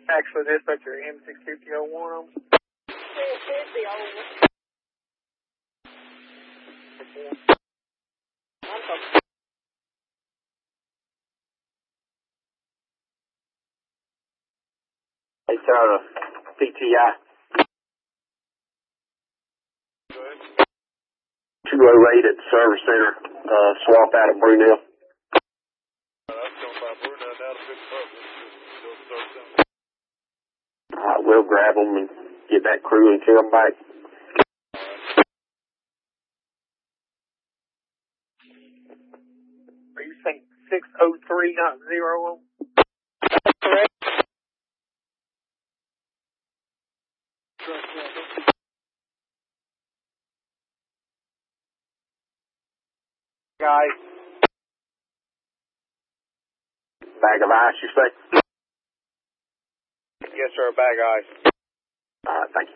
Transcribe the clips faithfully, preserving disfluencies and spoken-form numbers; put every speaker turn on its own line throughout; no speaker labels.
Actually, dispatcher M six fifty oh one.
six fifty oh one.
It's our P T I. two oh eight at the service center, uh, swap out of Brunel. Uh, we'll grab them and get that crew and kill them back.
Are you saying six oh three dot zero?
Correct.
Guys.
Bag of ice, you say?
Yes, sir, a bag of ice.
All right, thank you.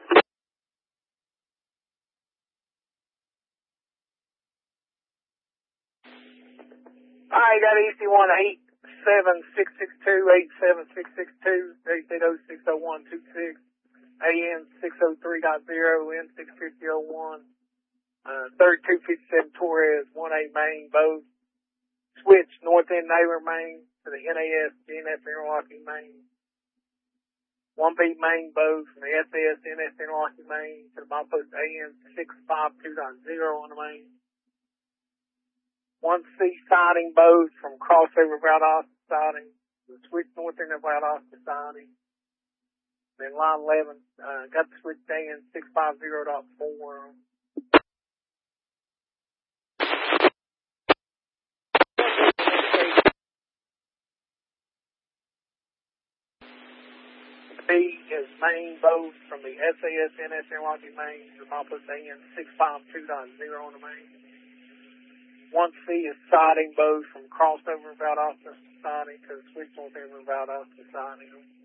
All right, got E C one eight seven six six two eight seven six six two, eight eight oh six oh one two six, A N six oh three dot zero, N six fifty oh one, uh, thirty-two fifty-seven Torres, one A main, both. Switch north end neighbor main to the N A S G N F interlocking main. one B main, both from the S A S N S interlocking main to the milepost A N six fifty dot zero on the main. one C siding both from crossover Valdosta siding, the switch north end of Valdosta siding. Then line eleven, uh, got the switch A N six fifty dot four. B is main both from the S A S N S interlocking main to the milepost A N six fifty dot zero on the main. one C is siding both from crossover Valdosta siding to the switch north end of Valdosta siding.